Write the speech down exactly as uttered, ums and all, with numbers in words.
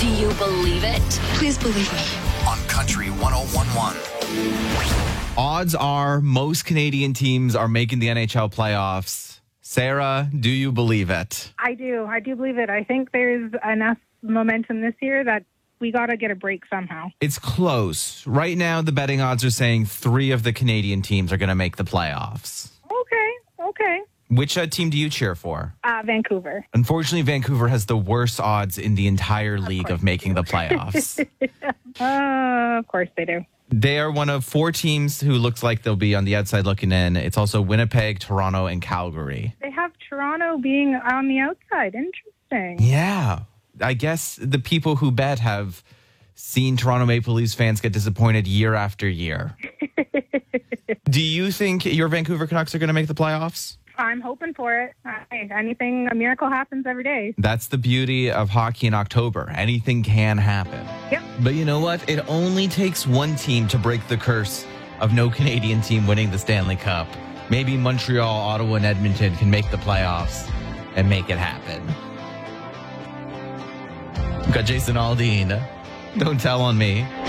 Do you believe it? Please believe me. On Country one oh one point one. Odds are most Canadian teams are making the N H L playoffs. Sarah, do you believe it? I do. I do believe it. I think there's enough momentum this year that we got to get a break somehow. It's close. Right now, the betting odds are saying three of the Canadian teams are going to make the playoffs. Okay. Okay. Which uh, team do you cheer for? Uh, Vancouver. Unfortunately, Vancouver has the worst odds in the entire league of, of making the playoffs. uh, of course they do. They are one of four teams who looks like they'll be on the outside looking in. It's also Winnipeg, Toronto, and Calgary. They have Toronto being on the outside. Interesting. Yeah. I guess the people who bet have seen Toronto Maple Leafs fans get disappointed year after year. Do you think your Vancouver Canucks are going to make the playoffs? I'm hoping for it. Hey, anything, a miracle happens every day. That's the beauty of hockey in October. Anything can happen. Yep. But you know what? It only takes one team to break the curse of no Canadian team winning the Stanley Cup. Maybe Montreal, Ottawa, and Edmonton can make the playoffs and make it happen. We've got Jason Aldean. Don't tell on me.